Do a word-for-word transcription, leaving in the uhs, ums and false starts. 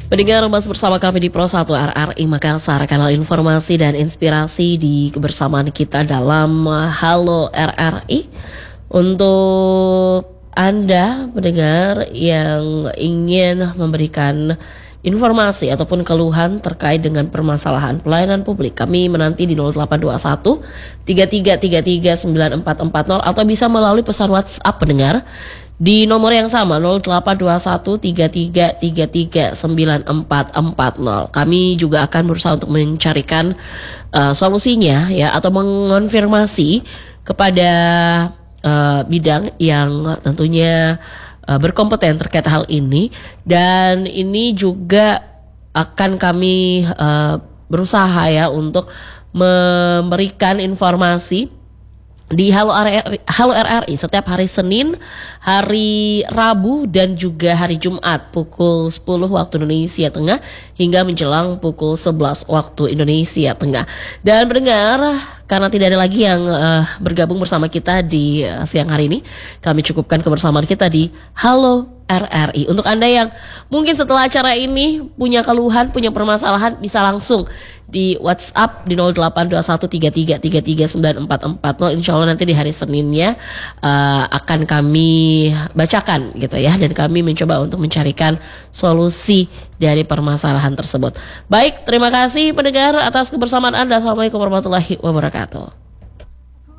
Pendengar, masih bersama kami di Pro satu R R I Makassar, kanal informasi dan inspirasi di kebersamaan kita dalam Halo R R I. Untuk Anda pendengar yang ingin memberikan informasi ataupun keluhan terkait dengan permasalahan pelayanan publik, kami menanti di nol delapan dua satu tiga tiga tiga tiga sembilan empat empat nol atau bisa melalui pesan WhatsApp pendengar di nomor yang sama nol delapan dua satu tiga tiga tiga tiga sembilan empat empat nol. Kami juga akan berusaha untuk mencarikan uh, solusinya ya, atau mengonfirmasi kepada uh, bidang yang tentunya uh, berkompeten terkait hal ini, dan ini juga akan kami uh, berusaha ya untuk memberikan informasi di Halo R R I, Halo R R I setiap hari Senin, hari Rabu, dan juga hari Jumat pukul sepuluh waktu Indonesia Tengah hingga menjelang pukul sebelas waktu Indonesia Tengah. Dan mendengar, karena tidak ada lagi yang uh, bergabung bersama kita di uh, siang hari ini, kami cukupkan kebersamaan kita di Halo R R I. Untuk Anda yang mungkin setelah acara ini punya keluhan, punya permasalahan, bisa langsung di WhatsApp di nol delapan dua satu tiga tiga tiga tiga sembilan empat empat nol. Insya Allah nanti di hari Seninnya uh, akan kami bacakan gitu ya, dan kami mencoba untuk mencarikan solusi dari permasalahan tersebut. Baik, terima kasih pendengar atas kebersamaan Anda. Assalamualaikum warahmatullahi wabarakatuh.